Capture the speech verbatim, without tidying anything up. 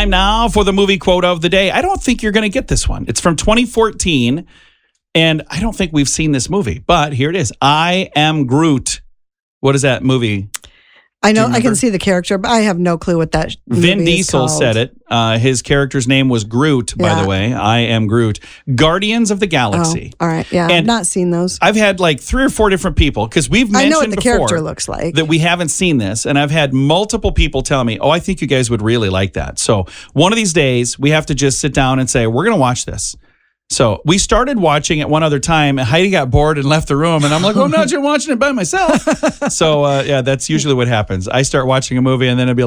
Time now for the movie quote of the day. I don't think you're going to get this one. It's from twenty fourteen, and I don't think we've seen this movie, but here it is. I Am Groot. What is that movie? I know, I can see the character, but I have no clue what that Vin movie is Diesel called. said it. Uh, his character's name was Groot, by Yeah. the way. I Am Groot. Guardians of the Galaxy. Oh, all right. Yeah, And I've not seen those. I've had like three or four different people, because we've I mentioned know what the before character looks like. that we haven't seen this, and I've had multiple people tell me, oh, I think you guys would really like that. So one of these days, we have to just sit down and say, we're going to watch this. So we started watching it one other time, and Heidi got bored and left the room, and I'm like, well, I'm not just watching it by myself. So uh, yeah, that's usually what happens. I start watching a movie, and then I'll be